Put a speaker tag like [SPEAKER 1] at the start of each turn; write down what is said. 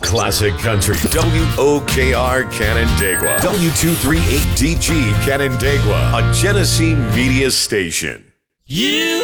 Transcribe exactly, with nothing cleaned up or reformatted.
[SPEAKER 1] Classic Country, W O K R Canandaigua, W two thirty-eight D G Canandaigua, a Genesee media station.
[SPEAKER 2] You